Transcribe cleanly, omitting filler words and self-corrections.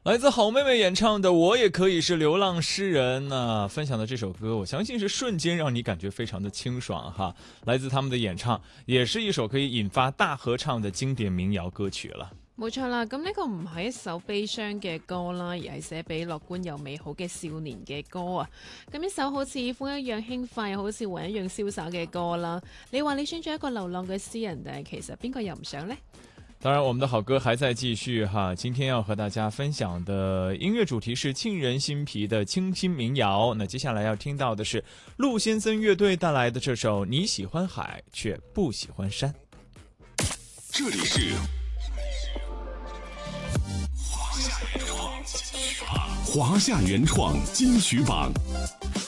来自好妹妹演唱的《我也可以是流浪诗人》呢，分享的这首歌，我相信是瞬間讓你感覺非常的清爽哈。來自他們的演唱，也是一首可以引發大合唱的經典民謠歌曲了。 冇錯啦，咁呢個唔係一首悲傷嘅歌啦，而係寫俾樂觀又美好嘅少年嘅歌啊。咁一首好似風一樣輕快，好似雲一樣瀟灑嘅歌啦。你話你選咗一個流浪嘅詩人，但係其實邊個又唔想呢？ 當然我們的好歌還在繼續哈，今天要和大家分享的音樂主題是沁人心脾的清新民謠。那接下來要聽到的是陸先生樂隊帶來的這首你喜歡海卻不喜歡山。 這裡是華夏原創金曲榜。